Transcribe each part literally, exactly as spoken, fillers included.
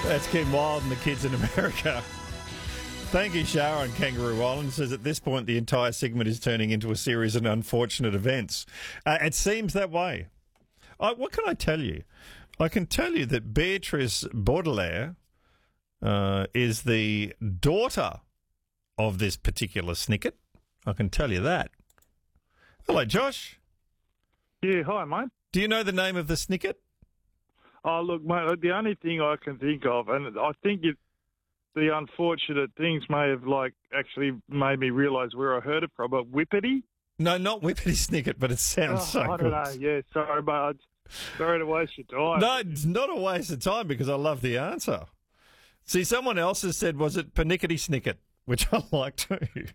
That's Ken Wild and the Kids in America. Thank you, Sharon. Kangaroo Island says at this point the entire segment is turning into a series of unfortunate events. Uh, it seems that way. I, what can I tell you? I can tell you that Beatrice Baudelaire uh, is the daughter of this particular snicket. I can tell you that. Hello, Josh. Yeah, hi, mate. Do you know the name of the snicket? Oh, look, mate, the only thing I can think of, and I think it, the unfortunate things may have, like, actually made me realise where I heard it from, but Whippity? No, not Whippity Snicket, but it sounds oh, so I good. don't know, yeah, sorry, mate. Sorry to waste your time. No, it's not a waste of time because I love the answer. See, someone else has said, was it Panickety Snicket, which I like too.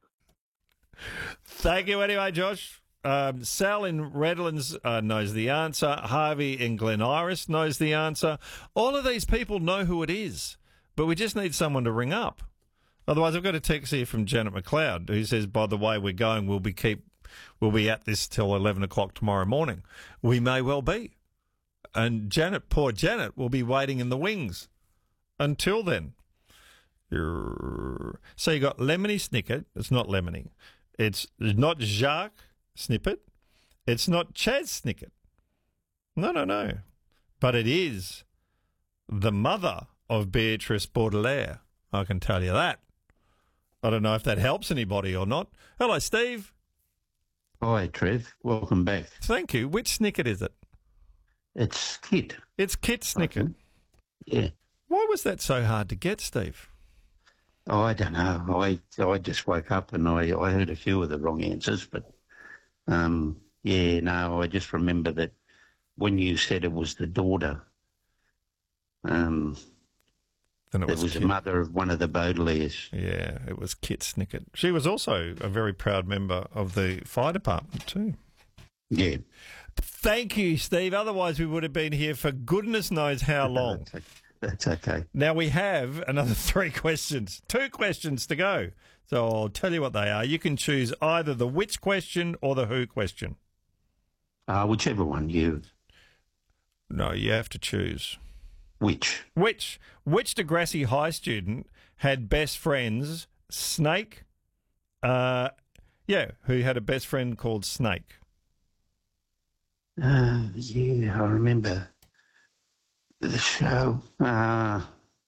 Thank you anyway, Josh. Um, Sal in Redlands uh, knows the answer. Harvey in Glen Iris knows the answer. All of these people know who it is, but we just need someone to ring up. Otherwise, I've got a text here from Janet McLeod who says, by the way we're going, we'll be keep we'll be at this till eleven o'clock tomorrow morning. We may well be. And Janet, poor Janet, will be waiting in the wings until then. So you got Lemony Snicket. It's not Lemony. It's not Jacques Snippet. It's not Chaz Snicket. No, no, no. But it is the mother of Beatrice Baudelaire. I can tell you that. I don't know if that helps anybody or not. Hello, Steve. Hi, Trev. Welcome back. Thank you. Which Snicket is it? It's Kit. It's Kit Snicket. Yeah. Why was that so hard to get, Steve? Oh, I don't know. I I just woke up and I, I heard a few of the wrong answers, but um, yeah, no, I just remember that when you said it was the daughter, um, then it was, it was Kit. the mother of one of the Baudelaires. Yeah, it was Kit Snicket. She was also a very proud member of the fire department too. Yeah. Thank you, Steve. Otherwise, we would have been here for goodness knows how long. That's okay. Now, we have another three questions, two questions to go. So I'll tell you what they are. You can choose either the which question or the who question. Uh, whichever one you... No, you have to choose. Which? Which? Which Degrassi High student had best friends, Snake, uh, yeah, who had a best friend called Snake? Uh, yeah, I remember the show. Uh,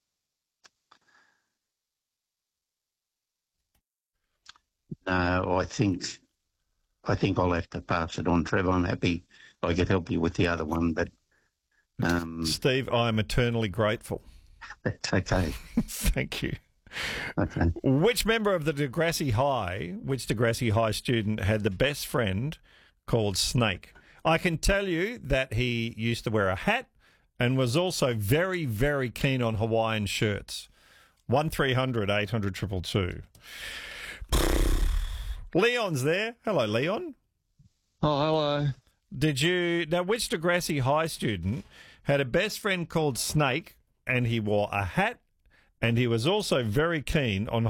no, I think I think I'll have to pass it on, Trevor. I'm happy I could help you with the other one, but um, Steve, I'm eternally grateful. That's okay. Thank you. Okay. Which member of the Degrassi High, which Degrassi High student had the best friend called Snake? I can tell you that he used to wear a hat and was also very, very keen on Hawaiian shirts. one three hundred eight hundred two two two. Leon's there. Hello, Leon. Oh, hello. Did you... Now, which Degrassi High student had a best friend called Snake and he wore a hat and he was also very keen on